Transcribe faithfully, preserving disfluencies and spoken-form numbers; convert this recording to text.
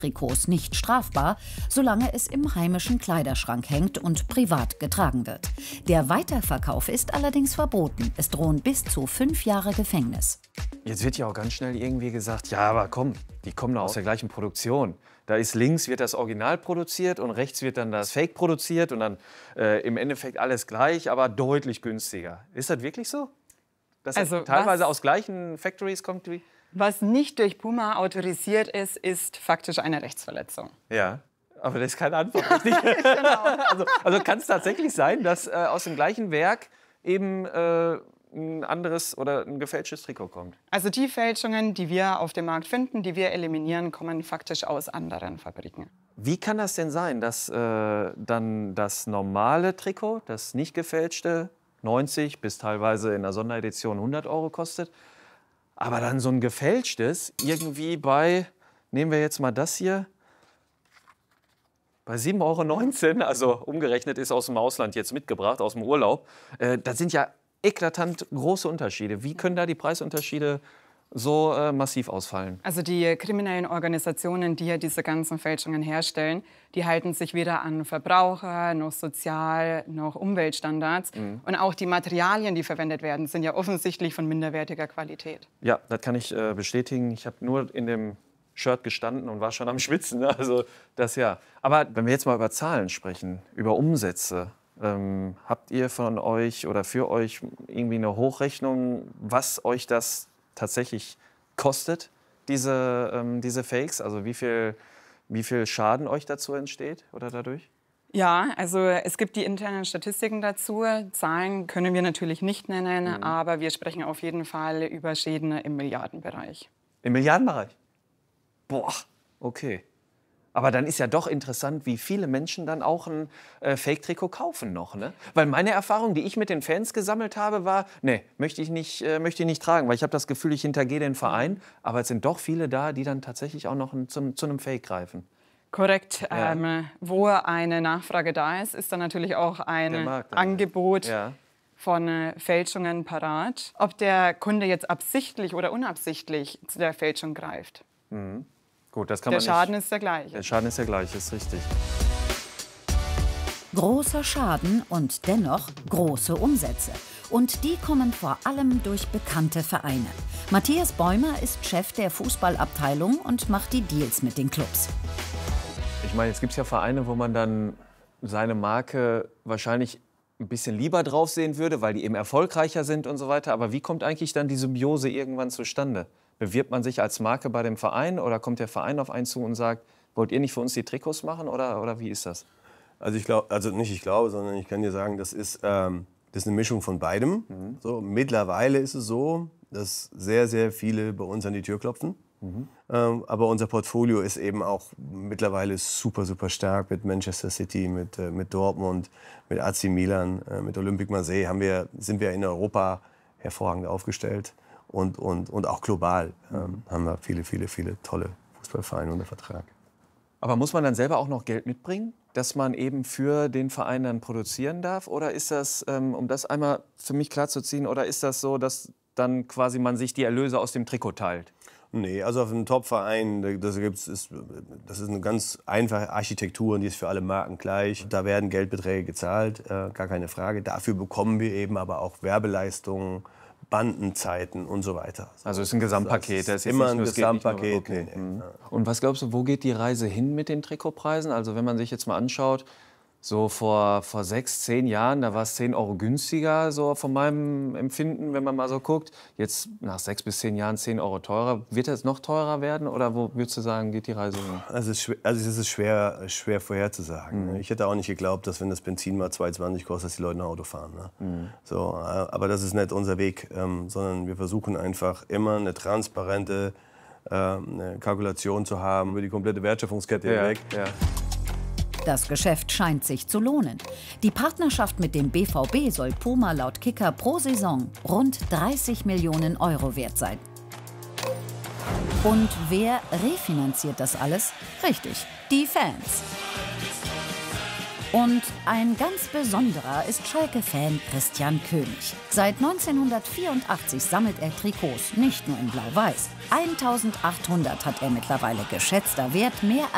Trikots nicht strafbar, solange es im heimischen Kleiderschrank hängt und privat getragen wird. Der Weiterverkauf ist allerdings verboten. Es drohen bis zu fünf Jahre Gefängnis. Jetzt wird ja auch ganz schnell irgendwie gesagt, ja, aber komm, die kommen doch aus der gleichen Produktion. Da ist links wird das Original produziert und rechts wird dann das Fake produziert und dann äh, im Endeffekt alles gleich, aber deutlich günstiger. Ist das wirklich so? Dass Also das teilweise was- aus gleichen Factories kommt? Wie? Was nicht durch Puma autorisiert ist, ist faktisch eine Rechtsverletzung. Ja, aber das ist keine Antwort, richtig? Genau. Also, also kann es tatsächlich sein, dass äh, aus dem gleichen Werk eben äh, ein anderes oder ein gefälschtes Trikot kommt? Also die Fälschungen, die wir auf dem Markt finden, die wir eliminieren, kommen faktisch aus anderen Fabriken. Wie kann das denn sein, dass äh, dann das normale Trikot, das nicht gefälschte, neunzig bis teilweise in der Sonderedition hundert Euro kostet, aber dann so ein gefälschtes irgendwie bei, nehmen wir jetzt mal das hier, bei sieben Euro neunzehn, also umgerechnet ist aus dem Ausland jetzt mitgebracht, aus dem Urlaub. Äh, das sind ja eklatant große Unterschiede. Wie können da die Preisunterschiede so äh, massiv ausfallen? Also die kriminellen Organisationen, die ja diese ganzen Fälschungen herstellen, die halten sich weder an Verbraucher, noch Sozial-, noch Umweltstandards. Mhm. Und auch die Materialien, die verwendet werden, sind ja offensichtlich von minderwertiger Qualität. Ja, das kann ich äh, bestätigen. Ich habe nur in dem Shirt gestanden und war schon am Schwitzen. Ne? Also das ja. Aber wenn wir jetzt mal über Zahlen sprechen, über Umsätze, ähm, habt ihr von euch oder für euch irgendwie eine Hochrechnung, was euch das tatsächlich kostet, diese, ähm, diese Fakes? Also wie viel, wie viel Schaden euch dazu entsteht oder dadurch? Ja, also es gibt die internen Statistiken dazu. Zahlen können wir natürlich nicht nennen, Mhm. aber wir sprechen auf jeden Fall über Schäden im Milliardenbereich. Im Milliardenbereich? Boah, okay. Aber dann ist ja doch interessant, wie viele Menschen dann auch ein äh, Fake-Trikot kaufen noch, ne? Weil meine Erfahrung, die ich mit den Fans gesammelt habe, war, nee, möchte ich nicht, äh, möchte ich nicht tragen, weil ich habe das Gefühl, ich hintergehe den Verein. Aber es sind doch viele da, die dann tatsächlich auch noch ein, zum, zu einem Fake greifen. Korrekt. Ja. Ähm, wo eine Nachfrage da ist, ist dann natürlich auch Der ein Markt dann. Angebot Ja. von äh, Fälschungen parat. Ob der Kunde jetzt absichtlich oder unabsichtlich zu der Fälschung greift, Gut, das kann der man Schaden nicht. ist der gleiche. Der Schaden ist der gleiche, ist richtig. Großer Schaden und dennoch große Umsätze. Und die kommen vor allem durch bekannte Vereine. Matthias Bäumer ist Chef der Fußballabteilung und macht die Deals mit den Clubs. Ich meine, jetzt gibt es ja Vereine, wo man dann seine Marke wahrscheinlich ein bisschen lieber drauf sehen würde, weil die eben erfolgreicher sind und so weiter. Aber wie kommt eigentlich dann die Symbiose irgendwann zustande? Bewirbt man sich als Marke bei dem Verein oder kommt der Verein auf einen zu und sagt, wollt ihr nicht für uns die Trikots machen oder, oder wie ist das? Also ich glaube, also nicht ich glaube, sondern ich kann dir sagen, das ist, ähm, das ist eine Mischung von beidem. Mhm. So, mittlerweile ist es so, dass sehr, sehr viele bei uns an die Tür klopfen. Ähm, aber unser Portfolio ist eben auch mittlerweile super, super stark mit Manchester City, mit, äh, mit Dortmund, mit A C Milan, äh, mit Olympique Marseille haben wir, sind wir in Europa hervorragend aufgestellt. Und, und, und auch global ähm, haben wir viele, viele, viele tolle Fußballvereine unter Vertrag. Aber muss man dann selber auch noch Geld mitbringen, dass man eben für den Verein dann produzieren darf? Oder ist das, ähm, um das einmal für mich klarzuziehen, oder ist das so, dass dann quasi man sich die Erlöse aus dem Trikot teilt? Nee, also auf einem Top-Verein, das, gibt's, ist, das ist eine ganz einfache Architektur und die ist für alle Marken gleich. Da werden Geldbeträge gezahlt, äh, gar keine Frage. Dafür bekommen wir eben aber auch Werbeleistungen, Bandenzeiten und so weiter. Also es ist ein Gesamtpaket. Das ist jetzt immer nicht ein nur- es geht nicht nur- Gesamtpaket. okay. Nee, nee. Mhm. Und was glaubst du, wo geht die Reise hin mit den Trikotpreisen? Also wenn man sich jetzt mal anschaut, so vor, vor sechs, zehn Jahren, da war es zehn Euro günstiger, so von meinem Empfinden, wenn man mal so guckt. Jetzt nach sechs bis zehn Jahren zehn Euro teurer. Wird das noch teurer werden oder wo würdest du sagen, geht die Reise hin? Also es ist schwer, also es ist schwer, schwer vorherzusagen. Mhm. Ich hätte auch nicht geglaubt, dass wenn das Benzin mal zwei zwanzig kostet, dass die Leute ein Auto fahren. Ne? Mhm. So, äh, aber das ist nicht unser Weg, ähm, sondern wir versuchen einfach immer eine transparente äh, eine Kalkulation zu haben über die komplette Wertschöpfungskette hinweg. ja. Das Geschäft scheint sich zu lohnen. Die Partnerschaft mit dem B V B soll Puma laut Kicker pro Saison rund dreißig Millionen Euro wert sein. Und wer refinanziert das alles? Richtig, die Fans. Und ein ganz besonderer ist Schalke-Fan Christian König. Seit neunzehnhundertvierundachtzig sammelt er Trikots, nicht nur in Blau-Weiß. eintausendachthundert hat er mittlerweile geschätzter Wert, mehr als